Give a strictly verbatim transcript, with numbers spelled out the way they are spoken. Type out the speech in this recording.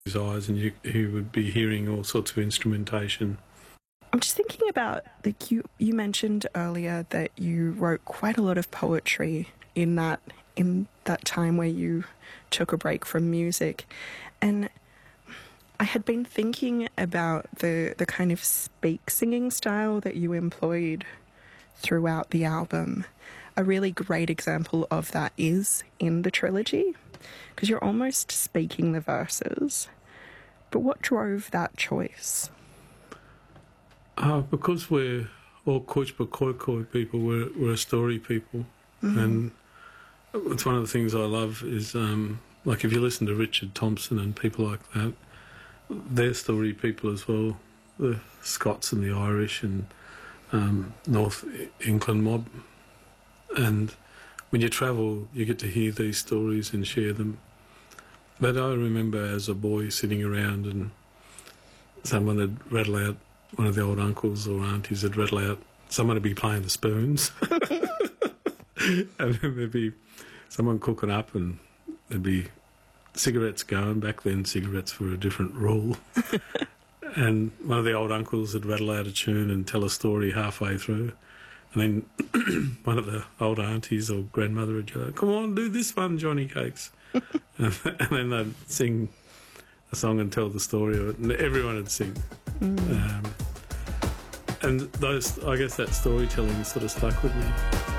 his eyes, and you, he would be hearing all sorts of instrumentation. I'm just thinking about, like, you, you mentioned earlier that you wrote quite a lot of poetry in that in that time where you took a break from music. And I had been thinking about the, the kind of speak singing style that you employed throughout the album. A really great example of that is in the trilogy, because you're almost speaking the verses. But what drove that choice? Uh, because we're all Coachpa Khoikhoi people, we're, we're a story people. Mm-hmm. And it's one of the things I love is, um, like, if you listen to Richard Thompson and people like that, they're story people as well. The Scots and the Irish and um, North England mob. And when you travel, you get to hear these stories and share them. But I remember as a boy sitting around and someone would rattle out, one of the old uncles or aunties would rattle out, someone would be playing the spoons. And then there'd be someone cooking up and there'd be cigarettes going. Back then, cigarettes were a different rule. And one of the old uncles would rattle out a tune and tell a story halfway through. And then one of the old aunties or grandmother would go, "Come on, do this one, Johnny Cakes." and, and then they'd sing a song and tell the story of it, and everyone would sing. Mm. Um, and those, I guess that storytelling sort of stuck with me.